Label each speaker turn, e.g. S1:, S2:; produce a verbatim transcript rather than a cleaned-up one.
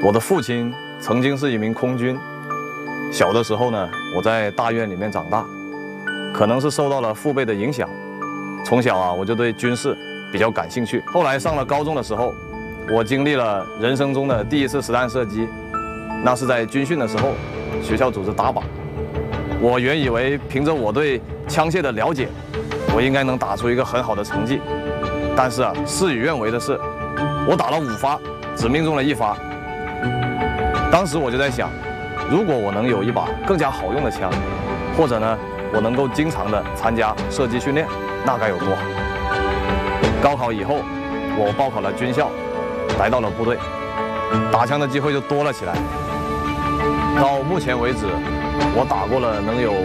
S1: 我的父亲曾经是一名空军，小的时候呢，我在大院里面长大，可能是受到了父辈的影响，从小啊我就对军事比较感兴趣。后来上了高中的时候，我经历了人生中的第一次实弹射击，那是在军训的时候，学校组织打靶。我原以为凭着我对枪械的了解，我应该能打出一个很好的成绩，但是啊，事与愿违的是，我打了五发，只命中了一发。当时我就在想，如果我能有一把更加好用的枪，或者呢，我能够经常的参加射击训练，那该有多好。高考以后，我报考了军校，来到了部队，打枪的机会就多了起来。到目前为止，我打过了能有